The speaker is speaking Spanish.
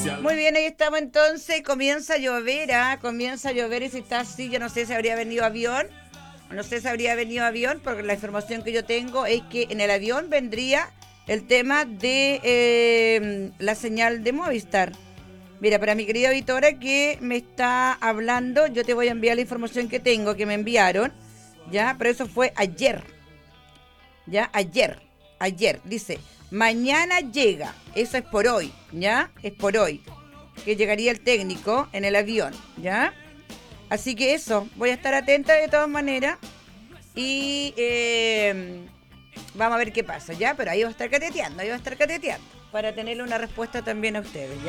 Muy bien, ahí estamos entonces. Comienza a llover, comienza a llover y si está así, yo no sé si habría venido avión. No sé si habría venido avión, porque la información que yo tengo es que en el avión vendría el tema de la señal de Movistar. Mira, para mi querida auditora que me está hablando, yo te voy a enviar la información que tengo, que me enviaron, ¿ya? Pero eso fue ayer, ¿ya? Ayer, dice, mañana llega, eso es por hoy, ¿ya? Es por hoy, que llegaría el técnico en el avión, ¿ya? Así que eso, voy a estar atenta de todas maneras y vamos a ver qué pasa, ¿ya? Pero ahí va a estar cateteando, para tenerle una respuesta también a ustedes, ¿ya?